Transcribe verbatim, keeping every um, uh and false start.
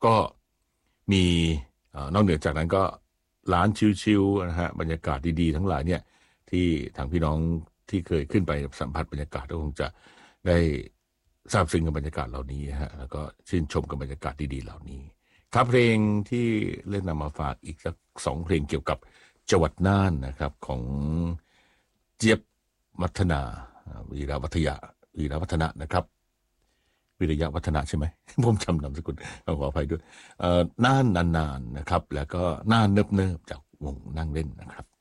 ก็มีนอกเหนือจากนั้นก็ร้านชิลๆนะฮะบรรยากาศดีๆทั้งหลายเนี่ยที่ทางพี่น้องที่เคยขึ้นไปสัมผัสบรรยากาศก็คงจะได้ซาบซึ้งกับบรรยากาศเหล่านี้ฮะแล้วก็ชื่นชมกับบรรยากาศดีๆเหล่านี้ครับเพลงที่เล่นนำมาฝากอีกสักสองเพลงเกี่ยวกับจังหวัดน่านนะครับของเจี๊ยบวัฒนาวีระวัฒยาวีระวัฒนะนะครับวิริยะวัฒนะใช่ไหม ผมจำนามสกุลขออภัยด้วยน่านนานๆนะครับแล้วก็น่านเนิบๆจากวงนั่งเล่นนะครับ